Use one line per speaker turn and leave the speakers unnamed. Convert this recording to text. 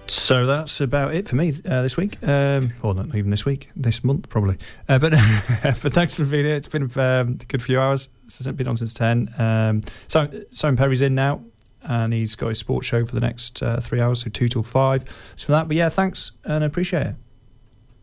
So that's about it for me this week. Or not even this week, this month probably. But thanks for being here. It's been a good few hours. It's been on since 10. Simon Perry's in now, and he's got his sports show for the next 3 hours, so 2 till 5. So for that, but yeah, thanks and I appreciate it.